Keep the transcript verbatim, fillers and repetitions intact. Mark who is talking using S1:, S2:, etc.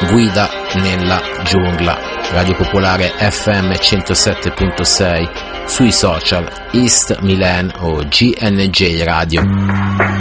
S1: Guida nella giungla, Radio Popolare F M centosette virgola sei, sui social East Milan o G N J Radio.